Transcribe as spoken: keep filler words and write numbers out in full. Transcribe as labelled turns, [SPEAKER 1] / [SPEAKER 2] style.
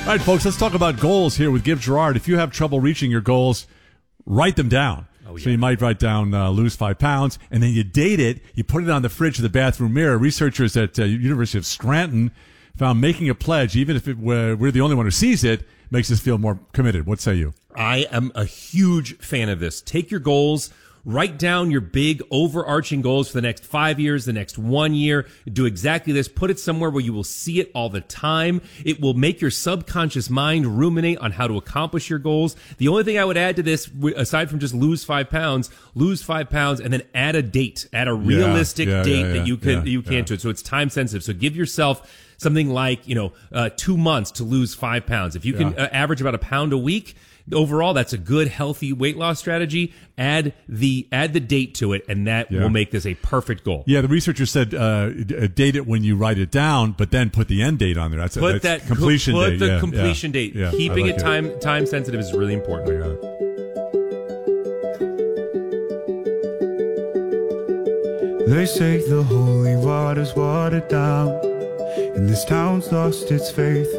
[SPEAKER 1] All right, folks, let's talk about goals here with Give Gerard. If you have trouble reaching your goals, write them down. Oh, yeah. So you might write down uh, lose five pounds, and then you date it. You put it on the fridge of the bathroom mirror. Researchers at uh, University of Scranton found making a pledge, even if it, uh, we're the only one who sees it, makes us feel more committed. What say you?
[SPEAKER 2] I am a huge fan of this. Take your goals. Write down your big overarching goals for the next five years, the next one year. Do exactly this. Put it somewhere where you will see it all the time. It will make your subconscious mind ruminate on how to accomplish your goals. The only thing I would add to this, aside from just lose five pounds, lose five pounds and then add a date, add a realistic
[SPEAKER 1] yeah, yeah,
[SPEAKER 2] date
[SPEAKER 1] yeah, yeah,
[SPEAKER 2] that you can,
[SPEAKER 1] yeah,
[SPEAKER 2] you can
[SPEAKER 1] yeah.
[SPEAKER 2] to it. So it's time sensitive. So give yourself something like, you know, uh, two months to lose five pounds. If you can
[SPEAKER 1] Yeah.
[SPEAKER 2] uh, average about a pound a week, overall, that's a good, healthy weight loss strategy. Add the add the date to it, and that
[SPEAKER 1] Yeah.
[SPEAKER 2] will make this a perfect goal.
[SPEAKER 1] Yeah, the researcher said uh, d- date it when you write it down, but then put the end date on there. That's,
[SPEAKER 2] Put
[SPEAKER 1] that's
[SPEAKER 2] that
[SPEAKER 1] completion
[SPEAKER 2] put
[SPEAKER 1] date.
[SPEAKER 2] the
[SPEAKER 1] yeah,
[SPEAKER 2] completion
[SPEAKER 1] yeah,
[SPEAKER 2] date.
[SPEAKER 1] yeah,
[SPEAKER 2] Keeping
[SPEAKER 1] I like
[SPEAKER 2] it time time sensitive is really important.
[SPEAKER 1] I got it.
[SPEAKER 3] They say the holy water's watered down, and this town's lost its faith.